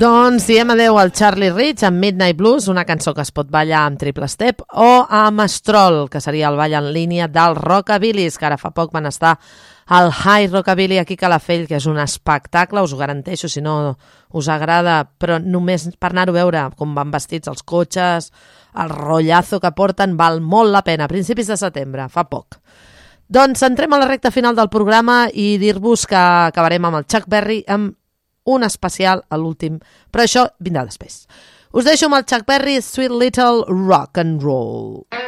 Doncs diem adeu al Charlie Rich amb Midnight Blues, una cançó que es pot ballar amb triple step, o amb Stroll, que seria el ball en línia dels Rockabilis, que ara fa poc van estar al High Rockabilly aquí a Calafell, que és un espectacle, us ho garanteixo, si no us agrada, però només per anar-ho a veure com van vestits els cotxes, el rotllazo que porten, val molt la pena, a principis de setembre, fa poc. Doncs entrem a la recta final del programa i dir-vos que acabarem amb el Chuck Berry amb un especial a l'últim, però això vindrà després. Us deixo amb el Chuck Berry, Sweet Little Rock and Roll.